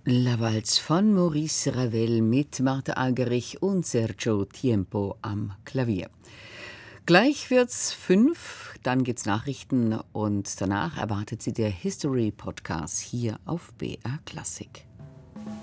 La Valse von Maurice Ravel mit Martha Argerich und Sergio Tiempo am Klavier. Gleich wird's 5, dann gibt's Nachrichten und danach erwartet Sie der History Podcast hier auf BR Klassik.